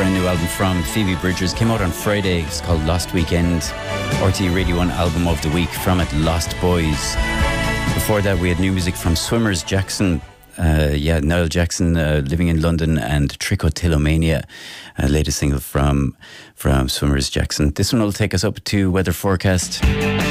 brand new album from Phoebe Bridgers. Came out on Friday. It's called Lost Weekend. RTE Radio 1 album of the week from it, Lost Boys. Before that, we had new music from Swimmers Jackson. Niall Jackson, Living in London, and Trichotillomania, latest single from Swimmers Jackson. This one will take us up to weather forecast.